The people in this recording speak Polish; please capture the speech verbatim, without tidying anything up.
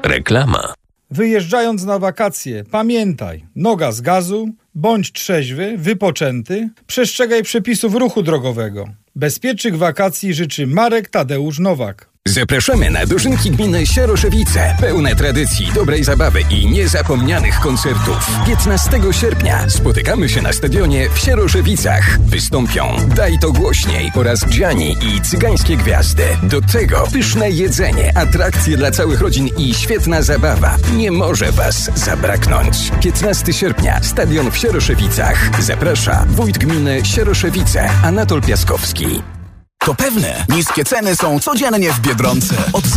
Reklama. Wyjeżdżając na wakacje, pamiętaj, noga z gazu, bądź trzeźwy, wypoczęty, przestrzegaj przepisów ruchu drogowego. Bezpiecznych wakacji życzy Marek Tadeusz Nowak. Zapraszamy na dożynki gminy Sieroszewice. Pełne tradycji, dobrej zabawy i niezapomnianych koncertów. piętnastego sierpnia spotykamy się na stadionie w Sieroszewicach. Wystąpią Daj to głośniej oraz Gianni i Cygańskie Gwiazdy. Do tego pyszne jedzenie, atrakcje dla całych rodzin i świetna zabawa. Nie może was zabraknąć. piętnastego sierpnia, stadion w Sieroszewicach. Zaprasza wójt gminy Sieroszewice, Anatol Piaskowski. To pewne, niskie ceny są codziennie w Biedronce. Od